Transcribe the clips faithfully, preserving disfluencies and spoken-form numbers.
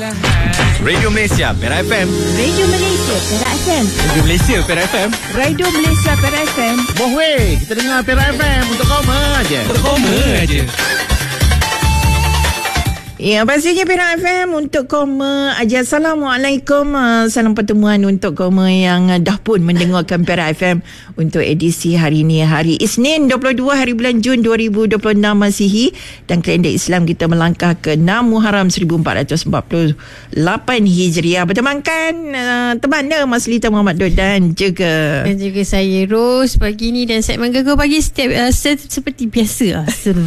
Radio Malaysia, Perak F M. Radio Malaysia, Perak F M. Radio Malaysia, Perak F M. Radio Malaysia, Perak F M. Boh weh, kita dengar Perak F M untuk koma aja. Untuk koma aja. Ya, pastinya Perak F M untuk koma aja. Assalamualaikum. Salam pertemuan untuk koma yang dah pun mendengarkan Perak F M untuk edisi hari ini, hari Isnin dua puluh dua hari bulan Jun dua ribu dua puluh enam Masihi, dan kalender Islam kita melangkah ke enam Muharram seribu empat ratus empat puluh lapan Hijriah. Bertemankan uh, teman dia Mas Lita Muhammad Dod dan juga dan juga saya Ros pagi ni, dan segmen Gegar Pagi setiap uh, se- seperti biasa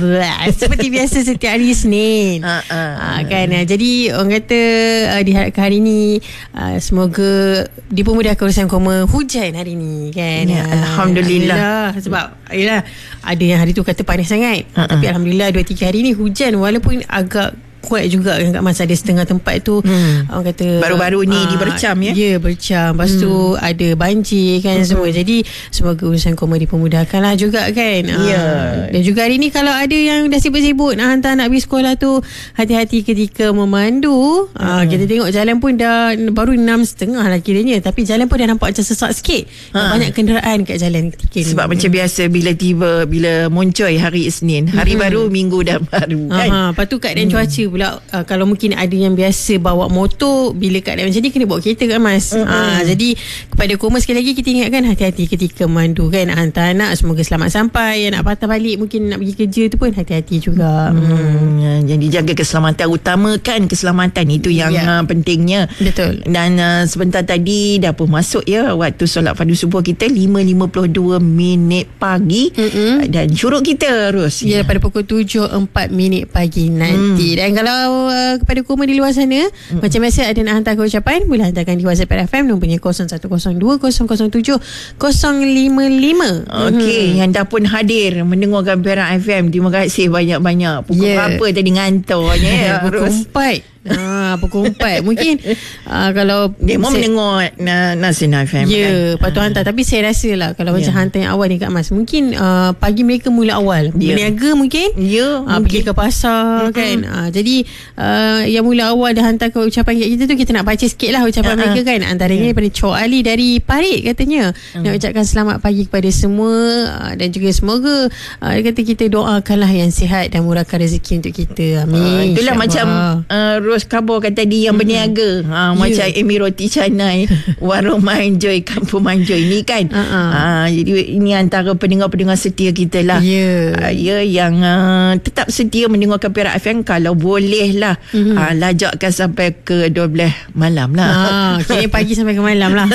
seperti biasa setiap hari Isnin. Uh-uh. Uh, kan uh, jadi orang kata uh, diharapkan hari ni uh, semoga dipermudahkan urusan koma hujan hari ni kan. Ya, uh, Alhamdulillah. Alhamdulillah. Sebab yalah, ada yang hari tu kata panas sangat, uh-uh. tapi Alhamdulillah dua tiga hari ni hujan, walaupun agak kuat juga kan Kak Mas. Ada setengah tempat tu hmm. orang kata baru-baru ni aa, di bercam ya. Ya, bercam. Lepas hmm. tu ada banjir kan, hmm. semua. Jadi semoga urusan koma dipermudahkan lah juga kan. Ya. Aa, dan juga hari ni kalau ada yang dah sibuk-sibuk nak hantar anak pergi sekolah tu, hati-hati ketika memandu. hmm. Aa, kita tengok jalan pun dah baru enam setengah lah kiranya, tapi jalan pun dah nampak macam sesak sikit. ha. Banyak kenderaan kat jalan ketika Sebab ni. Macam biasa bila tiba, bila moncoi hari Isnin, hari hmm. baru, minggu dah baru kan. Aha, lepas tu keadaan hmm. cuaca pula, uh, kalau mungkin ada yang biasa bawa motor, bila keadaan macam ni kena bawa kereta kan Mas. mm-hmm. uh, Jadi kepada koma sekali lagi kita ingatkan, hati-hati ketika mandu kan, hantar anak semoga selamat sampai. Nak patah balik mungkin nak pergi kerja tu pun hati-hati juga. hmm. Hmm. Jadi jaga keselamatan, utamakan keselamatan, itu yang yeah. uh, pentingnya. Betul. Dan uh, sebentar tadi dah pun masuk ya waktu solat fardu subuh kita, lima lima puluh dua minit pagi. mm-hmm. Dan syuruk kita Ros ya, pada pukul tujuh empat minit pagi nanti. mm. Dan kalau uh, kepada koma di luar sana, mm. macam biasa ada nak hantar ucapan, boleh hantarkan di WhatsApp F M nombornya kosong satu kosong dua kosong kosong tujuh kosong lima lima. Okey, mm. yang dah pun hadir mendengarkan Perak F M, terima kasih banyak-banyak. Pukul yeah. berapa tadi ngantornya ya? Pukul empat. Ah, pukul empat. Mungkin uh, kalau dia mau mendengar uh, Nasina F M. Ya, yeah, kan? patut hantar. Tapi saya rasa lah kalau yeah. macam hantar yang awal ni Kak Mas, mungkin uh, pagi mereka mula awal yeah. berniaga mungkin, ya, uh, pergi ke pasar. mm-hmm. kan. uh, Jadi uh, yang mula awal dah hantar ke ucapan kat kita tu, kita nak baca sikit lah ucapan uh-huh. mereka kan. Antaranya yeah. daripada Cok Ali dari Parit katanya, uh-huh. nak ucapkan selamat pagi kepada semua, uh, dan juga semoga uh, dia kata kita doakanlah yang sihat dan murahkan rezeki untuk kita. Amin. uh, Itulah macam uh, Ros Khabar kata tadi yang berniaga. mm-hmm. ha, yeah. Macam Emi Roti Canai, Warung Manjoy, Kampung Manjoy ni kan. uh-uh. ha, Jadi ini antara pendengar-pendengar setia kita lah. yeah. ha, Ya, yang uh, tetap setia mendengarkan Perak F M. Kalau boleh lah, mm-hmm. ha, lajakkan sampai ke dua belas malam lah. ha, Kira pagi sampai ke malam lah.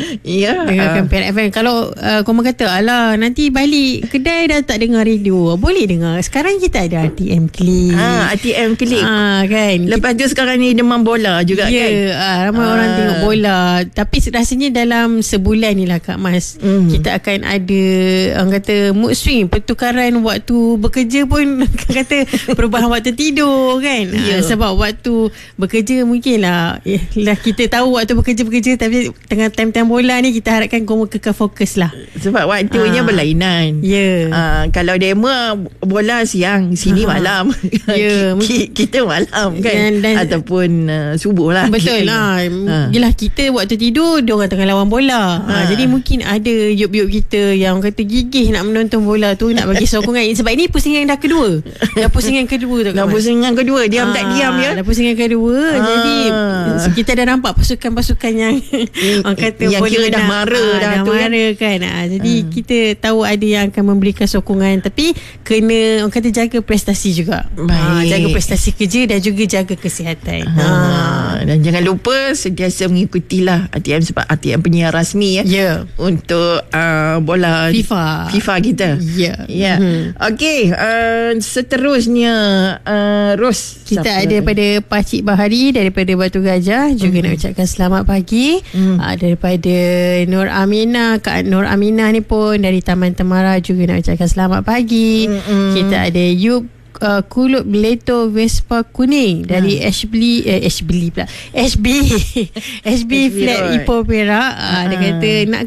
Ya, dengarkan uh. Perak F M. Kalau uh, korang kata alah nanti balik kedai dah tak dengar radio, boleh dengar. Sekarang kita ada R T M Click. ha, R T M Click. ha, kan. Lepas tu sekarang ni demam bola juga yeah, kan. uh, ramai uh. orang tengok bola. Tapi rasanya dalam sebulan ni lah Kak Mas, mm. kita akan ada orang kata mood swing, pertukaran waktu bekerja pun kata perubahan waktu tidur kan. yeah. uh, Sebab waktu bekerja mungkin lah, eh, lah kita tahu waktu bekerja-bekerja, tapi tengah time-time bola ni kita harapkan korang kekal fokus lah. Sebab waktunya uh. berlainan. Ya. yeah. uh, Kalau demo bola siang, sini uh-huh. malam. Ya, yeah. kita malam kan. Dan, dan, ataupun uh, subuh lah. Betul lah. ha. Yelah, kita waktu tidur diorang tengah lawan bola. ha. Ha, jadi mungkin ada yup-yup kita yang kata gigih nak menonton bola tu, nak bagi sokongan. Sebab ini pusingan dah kedua. Dah pusingan kedua tu. Dah pusingan kedua. Diam ha. tak diam ya. Dah pusingan kedua. ha. Jadi kita dah nampak pasukan-pasukan yang orang kata yang kira dah mara ha, dah, dah tu mara kan. ha. Jadi ha. kita tahu ada yang akan memberikan sokongan, tapi kena orang kata jaga prestasi juga. ha, Jaga prestasi kerja dan juga jaga kesihatan. ha. Ha. Dan jangan lupa sentiasa mengikutilah R T M, sebab R T M penyiar rasmi ya. Yeah. Untuk uh, bola FIFA FIFA kita. Ya. Yeah. Yeah. Mm-hmm. Okey, uh, seterusnya uh, Ros, kita siapa? ada daripada Pakcik Bahari daripada Batu Gajah juga mm-hmm. nak ucapkan selamat pagi. mm. uh, Daripada Nur Aminah, Kak Nur Aminah ni pun dari Taman Temara juga nak ucapkan selamat pagi. mm-hmm. Kita ada Yub Uh, Kulut Beleto Vespa kuning dari ha. Ashbly eh, Ashbly pula H B H B Flat Ipoh Perak. uh, Dia kata nak